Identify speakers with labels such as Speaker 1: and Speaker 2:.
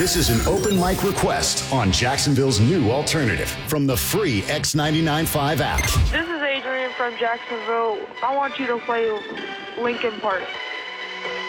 Speaker 1: This is an open mic request on Jacksonville's new alternative from the free X99.5 app.
Speaker 2: This is Adrian from Jacksonville. I want you to play Linkin Park.